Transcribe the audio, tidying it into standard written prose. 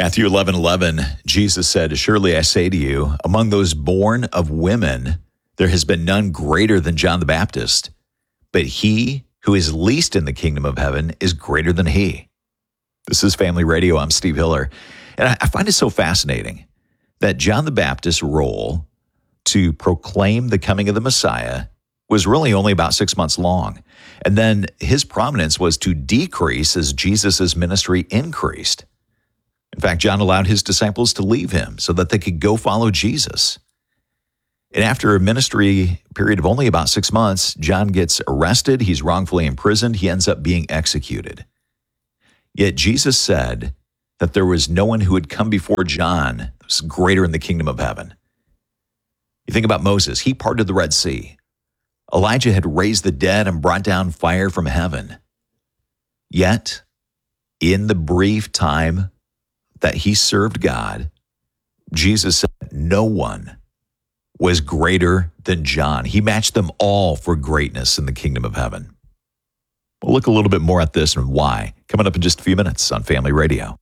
Matthew 11:11, Jesus said, "Surely I say to you, among those born of women, there has been none greater than John the Baptist. But he who is least in the kingdom of heaven is greater than he." This is Family Radio. I'm Steve Hiller. And I find it so fascinating that John the Baptist's role to proclaim the coming of the Messiah was really only about 6 months long. And then his prominence was to decrease as Jesus' ministry increased. In fact, John allowed his disciples to leave him so that they could go follow Jesus. And after a ministry period of only about 6 months, John gets arrested. He's wrongfully imprisoned. He ends up being executed. Yet Jesus said that there was no one who had come before John that was greater in the kingdom of heaven. You think about Moses. He parted the Red Sea. Elijah had raised the dead and brought down fire from heaven. Yet, in the brief time that he served God, Jesus said no one was greater than John. He matched them all for greatness in the kingdom of heaven. We'll look a little bit more at this and why, coming up in just a few minutes on Family Radio.